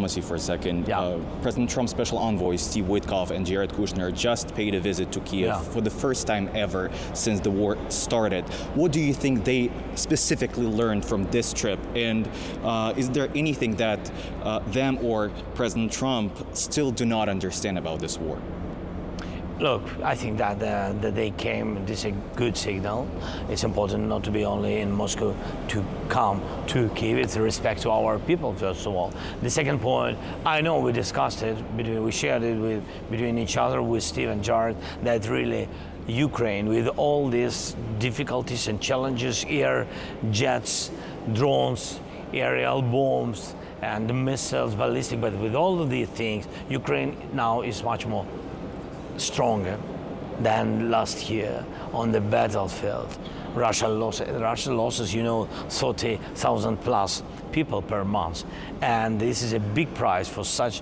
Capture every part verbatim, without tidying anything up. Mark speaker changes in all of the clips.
Speaker 1: diplomacy for a second.
Speaker 2: Yeah.
Speaker 1: Uh, President Trump's special envoys, Steve Witkoff and Jared Kushner, just paid a visit to Kiev
Speaker 2: Yeah.
Speaker 1: for the first time ever since the war started. What do you think they specifically learned from this trip? And uh, is there anything that uh, them or President Trump still do not understand about this war?
Speaker 2: Look, I think that, uh, that they came, this is a good signal. It's important not to be only in Moscow to come to Kyiv. It's a respect to our people, first of all. The second point, I know we discussed it, between, we shared it with, between each other with Steve and Jared, that really Ukraine, with all these difficulties and challenges, air, jets, drones, aerial bombs, and missiles, ballistic, but with all of these things, Ukraine now is much more stronger than last year on the battlefield. Russia lost, Russia losses, you know, thirty thousand plus people per month. And this is a big price for such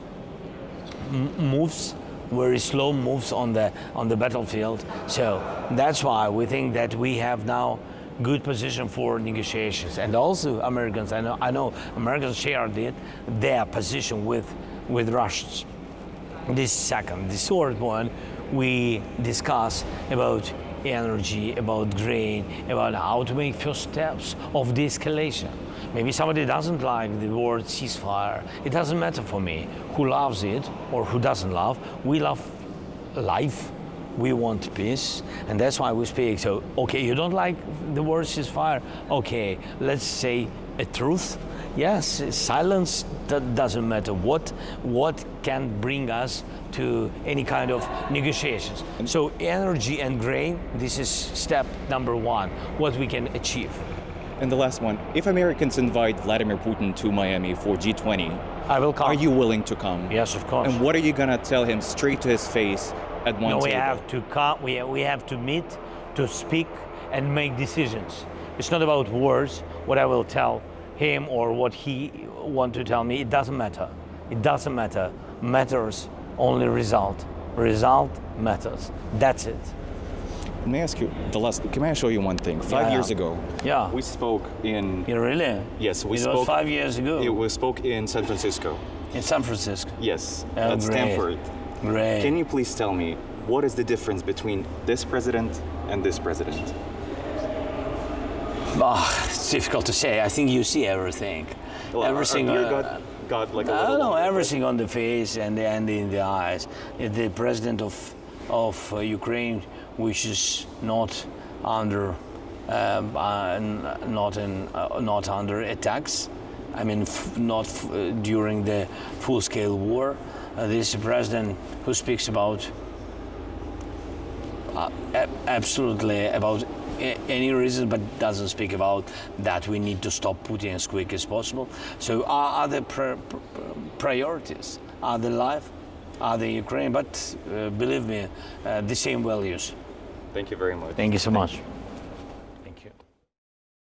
Speaker 2: moves, very slow moves on the, on the battlefield. So that's why we think that we have now good position for negotiations. And also Americans, I know, I know Americans shared it, their position with, with Russians. This second, the third one, we discuss about energy, about grain, about how to make first steps of de-escalation. Maybe somebody doesn't like the word ceasefire. It doesn't matter for me who loves it or who doesn't love. We love life. We want peace, and that's why we speak. So, okay, you don't like the word ceasefire? Okay, let's say a truth. Yes, silence that doesn't matter. What, what can bring us to any kind of negotiations? So energy and grain, this is step number one, what we can achieve.
Speaker 1: And the last one, if Americans invite Vladimir Putin to Miami for G twenty,
Speaker 2: I will come.
Speaker 1: Are you willing to come?
Speaker 2: Yes, of course.
Speaker 1: And what are you gonna tell him straight to his face at one
Speaker 2: no,
Speaker 1: table?
Speaker 2: we have to come, we, we have to meet, to speak and make decisions. It's not about words, what I will tell him or what he want to tell me, it doesn't matter. It doesn't matter. Matters only result. Result matters. That's it.
Speaker 1: Let me ask you the last. Can I show you one thing? Five
Speaker 2: Yeah.
Speaker 1: years ago,
Speaker 2: Yeah.
Speaker 1: we spoke in.
Speaker 2: You really?
Speaker 1: Yes, we
Speaker 2: it
Speaker 1: spoke.
Speaker 2: was five years ago.
Speaker 1: It was spoke in San Francisco.
Speaker 2: In San Francisco.
Speaker 1: Yes,
Speaker 2: Oh,
Speaker 1: at
Speaker 2: great.
Speaker 1: Stanford.
Speaker 2: Great.
Speaker 1: Can you please tell me what is the difference between this president and this president?
Speaker 2: Oh, it's difficult to say. I think you see everything.
Speaker 1: Well,
Speaker 2: everything.
Speaker 1: Your
Speaker 2: uh,
Speaker 1: God, got like a
Speaker 2: I
Speaker 1: little
Speaker 2: don't know,
Speaker 1: longer,
Speaker 2: everything on the face and, and in the eyes. The president of of uh, Ukraine wishes not under um, uh, not in uh, not under attacks. I mean, f not f uh, during the full-scale war. Uh, this is a president who speaks about uh, absolutely about any reason, but doesn't speak about that we need to stop Putin as quick as possible. So are, are the pr pr priorities? Are the life? Are the Ukraine? But uh, believe me, uh, the same values.
Speaker 1: Thank you very much.
Speaker 2: Thank you so much.